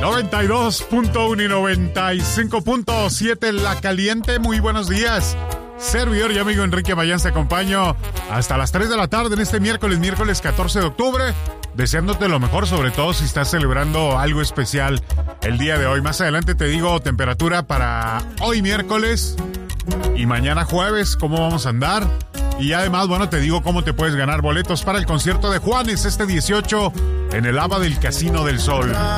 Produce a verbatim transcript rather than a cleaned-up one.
noventa y dos punto uno y noventa y cinco punto siete La Caliente. Muy buenos días. Servidor y amigo Enrique Mayán te acompaño hasta las tres de la tarde en este miércoles, miércoles catorce de octubre, deseándote lo mejor, sobre todo si estás celebrando algo especial el día de hoy. Más adelante te digo temperatura para hoy miércoles y mañana jueves, cómo vamos a andar. Y además, bueno, te digo cómo te puedes ganar boletos para el concierto de Juanes este dieciocho en el ABA del Casino del Sol.